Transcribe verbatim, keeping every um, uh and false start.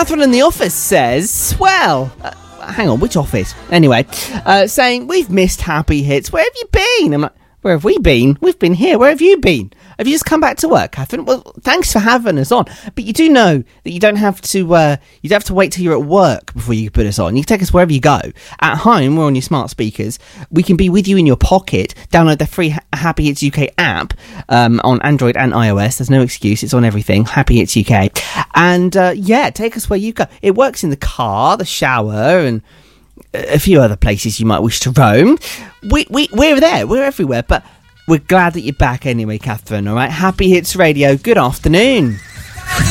Catherine in the office says, well, uh, hang on, which office? Anyway, uh, saying, we've missed Happy Hits. Where have you been? I'm like, where have we been? We've been here. Where have you been? Have you just come back to work, Catherine? Well, thanks for having us on. But you do know that you don't have to uh, you don't have to wait till you're at work before you put us on. You can take us wherever you go. At home, we're on your smart speakers. We can be with you in your pocket. Download the free Happy Hits U K app um, on Android and iOS. There's no excuse. It's on everything. Happy Hits U K. And, uh, yeah, take us where you go. It works in the car, the shower, and a few other places you might wish to roam. We, we, we're there. We're everywhere. But we're glad that you're back anyway, Catherine, all right? Happy Hits Radio. Good afternoon.